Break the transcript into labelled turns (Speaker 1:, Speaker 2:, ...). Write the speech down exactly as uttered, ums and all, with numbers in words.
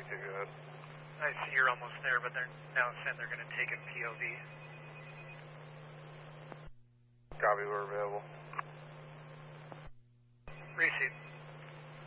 Speaker 1: two, go ahead.
Speaker 2: I see you're almost there, but they're now saying they're going to take a P O V.
Speaker 1: Copy, we're available.
Speaker 2: Receive.